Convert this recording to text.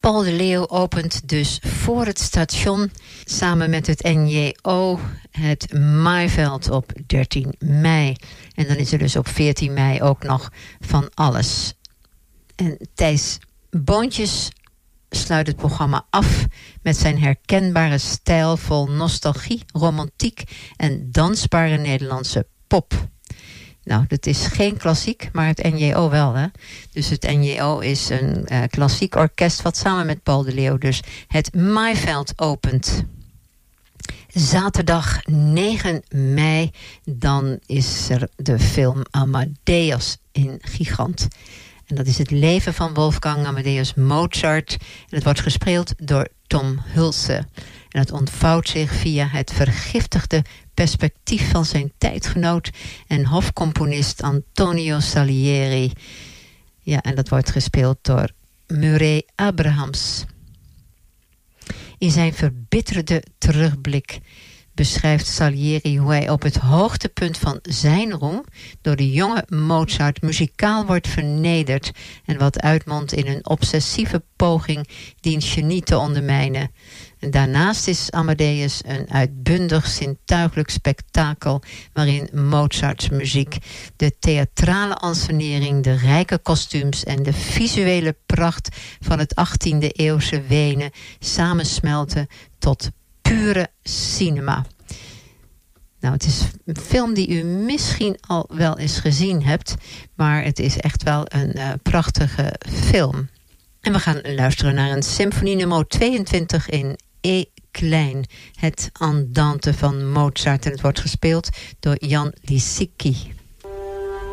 Paul de Leeuw opent dus voor het station samen met het NJO het Maaiveld op 13 mei. En dan is er dus op 14 mei ook nog van alles. En Thijs Boontjes sluit het programma af met zijn herkenbare stijl vol nostalgie, romantiek en dansbare Nederlandse pop. Nou, dat is geen klassiek, maar het NJO wel, hè? Dus het NJO is een klassiek orkest wat samen met Paul de Leeuw dus het Maaiveld opent. Zaterdag 9 mei, dan is er de film Amadeus in Gigant. En dat is het leven van Wolfgang Amadeus Mozart. En het wordt gespeeld door Tom Hulce. En het ontvouwt zich via het vergiftigde perspectief van zijn tijdgenoot en hofcomponist Antonio Salieri. Ja, en dat wordt gespeeld door Murray Abrahams. In zijn verbitterde terugblik beschrijft Salieri hoe hij op het hoogtepunt van zijn roem door de jonge Mozart muzikaal wordt vernederd en wat uitmondt in een obsessieve poging diens genie te ondermijnen. En daarnaast is Amadeus een uitbundig zintuigelijk spektakel waarin Mozarts muziek, de theatrale ansenering, de rijke kostuums en de visuele pracht van het 18e eeuwse Wenen samensmelten tot pure cinema. Nou, het is een film die u misschien al wel eens gezien hebt, maar het is echt wel een prachtige film. En we gaan luisteren naar een symfonie nummer 22 in E klein, het Andante van Mozart. En het wordt gespeeld door Jan Lisicki.